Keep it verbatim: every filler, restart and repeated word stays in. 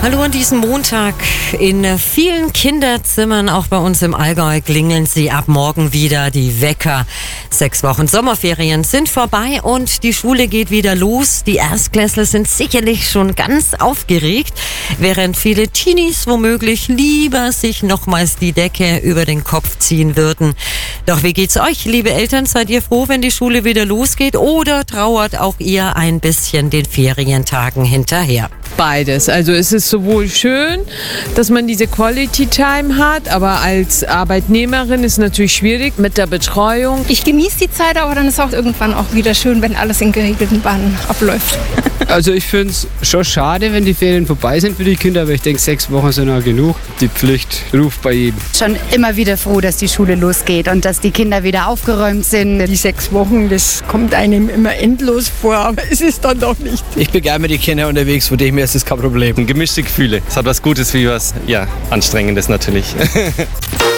Hallo an diesem Montag. In vielen Kinderzimmern, auch bei uns im Allgäu, klingeln sie ab morgen wieder die Wecker. Sechs Wochen Sommerferien sind vorbei und die Schule geht wieder los. Die Erstklässler sind sicherlich schon ganz aufgeregt, während viele Teenies womöglich lieber sich nochmals die Decke über den Kopf ziehen würden. Doch wie geht's euch, liebe Eltern? Seid ihr froh, wenn die Schule wieder losgeht, oder trauert auch ihr ein bisschen den Ferientagen hinterher? Beides. Also es ist sowohl schön, dass man diese Quality Time hat, aber als Arbeitnehmerin ist es natürlich schwierig mit der Betreuung. Ich genieße die Zeit, aber dann ist auch irgendwann auch wieder schön, wenn alles in geregelten Bahnen abläuft. Also ich finde es schon schade, wenn die Ferien vorbei sind für die Kinder, aber ich denke, sechs Wochen sind auch genug. Die Pflicht ruft bei jedem. Schon immer wieder froh, dass die Schule losgeht und dass die Kinder wieder aufgeräumt sind. Die sechs Wochen, das kommt einem immer endlos vor, aber es ist dann doch nicht. Ich bin gerne mit den Kindern unterwegs, von dem her ist es kein Problem. Gemischte Gefühle. Es hat was Gutes wie was, ja, Anstrengendes natürlich.